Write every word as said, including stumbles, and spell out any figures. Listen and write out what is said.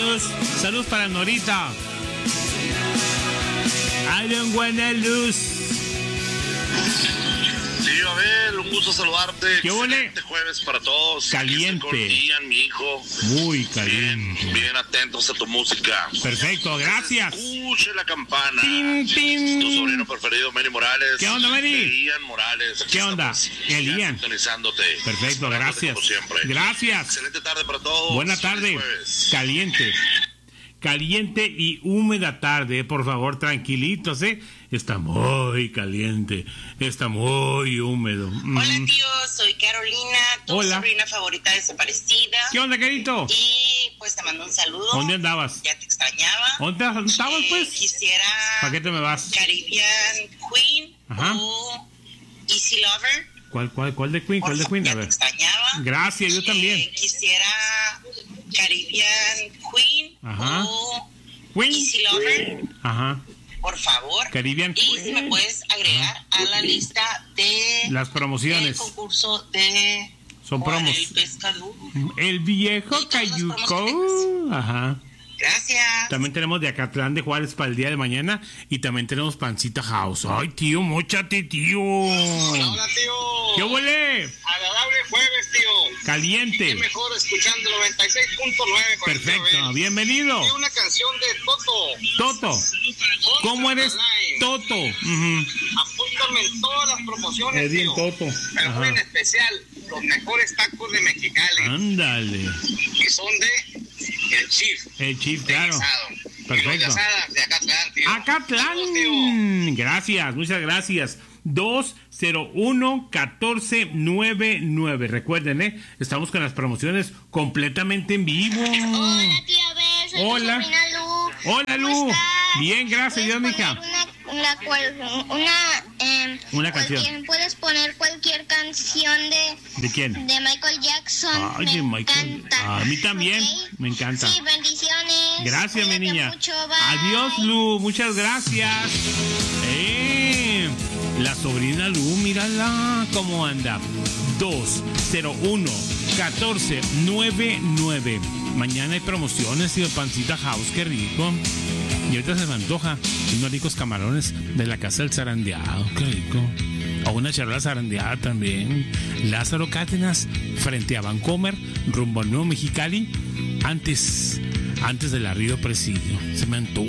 Luz. Salud para Norita. I don't wanna lose. Sí, Abel, un gusto saludarte. ¿Qué ole? Este jueves para todos. Caliente. Aquí estoy con Ian, mi hijo. Muy caliente. Bien, bien atentos a tu música. Perfecto, gracias. Escuche la campana. Tin, tin. Tu sobrino preferido, Mary Morales. ¿Qué onda, Mary? Ian Morales. Aquí ¿Qué onda? estamos, El ya Ian. sintonizándote. Perfecto, gracias. Como siempre. Gracias. Excelente tarde para todos. Buena Feliz tarde. jueves. Caliente. Caliente y húmeda tarde, por favor, tranquilitos, ¿eh? Está muy caliente, está muy húmedo. Hola, tío, soy Carolina, tu Hola. sobrina favorita desaparecida. ¿Qué onda, querido? Y pues te mando un saludo. ¿Dónde andabas? Ya te extrañaba. ¿Dónde estabas, Eh, pues? Quisiera ¿Para qué te me vas? Caribbean Queen Ajá. o Easy Lover. ¿Cuál, cuál, cuál de Queen? ¿Cuál de Queen? A Ya te ver. extrañaba. Gracias, yo también. Eh, quisiera Caribbean Queen Ajá. o Queen. Easy Lover, Ajá. por favor. Caribbean Y Queen. si me puedes agregar a la lista de Las el promociones. concurso de Son Juan promos. el Pescador. El viejo Y todas las Cayuco. promociones. Ajá. Gracias. También tenemos de Acatlán de Juárez para el día de mañana. Y también tenemos Pancita House. Ay, tío, móchate, tío. Hola, tío. ¿Qué huele? Agradable jueves, tío. Caliente. Qué mejor escuchando noventa y seis punto nueve. con el tío Perfecto, Abel. bienvenido. Y una canción de Toto. Toto. ¿Cómo eres Toto? Ujú. Apúntame en todas las promociones, Es bien tío. Toto. Pero Ajá. en especial, los mejores tacos de Mexicali. Ándale. Que son de El Chief. El chip, de claro. guisado. Perfecto. Y los de asada de Acatlán, tío. Acatlán. Saludos, tío. Gracias, muchas gracias. dos cero uno, uno cuatro nueve nueve. Recuerden, ¿eh? Estamos con las promociones completamente en vivo. Hola, tía Bel, soy Hola. tu sobrina Lu. Hola, ¿Cómo Lu. estás? Bien, gracias, ¿Puedes Dios, mija. poner Una, una, cual- una, em, Una cualquier- canción. Puedes poner cualquier canción de, ¿De quién? de Michael Jackson. Ay, me de Michael. encanta. A mí también, ¿Ok? me encanta. Sí, bendiciones. Gracias, mi Cuídate niña. mucho, bye. Adiós, Lu. Muchas gracias. Eh, la sobrina Lu, mírala cómo anda. dos cero uno, uno cuatro nueve nueve. Mañana hay promociones y Pancita House, qué rico. Y ahorita se me antoja unos ricos camarones de la casa del zarandeado, qué rico. O una charola zarandeada también. Lázaro Cárdenas, frente a Vancomer, rumbo al Nuevo Mexicali, antes, antes del arribo presidio. Se me antoja.